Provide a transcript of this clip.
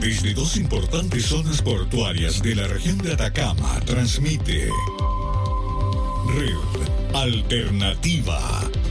Desde dos importantes zonas portuarias de la región de Atacama transmite Red Alternativa